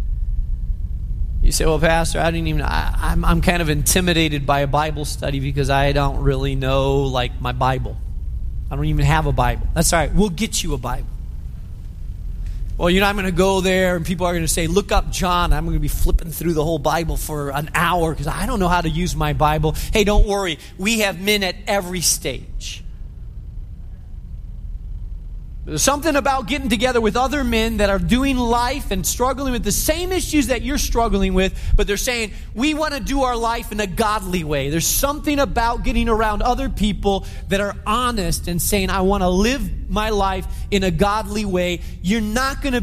You say, well, Pastor, I didn't even, I, I'm, I'm kind of intimidated by a Bible study because I don't really know, like, my Bible. I don't even have a Bible. That's all right. We'll get you a Bible. Well, you know, I'm going to go there and people are going to say, look up John. I'm going to be flipping through the whole Bible for an hour because I don't know how to use my Bible. Hey, don't worry. We have men at every stage. There's something about getting together with other men that are doing life and struggling with the same issues that you're struggling with, but they're saying, we want to do our life in a godly way. There's something about getting around other people that are honest and saying, I want to live my life in a godly way. You're not going to